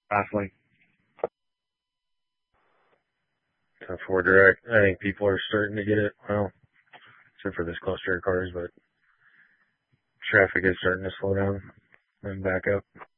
baffling. Tough for direct. I think people are starting to get it. Well, except for this cluster of cars, but traffic is starting to slow down and back up.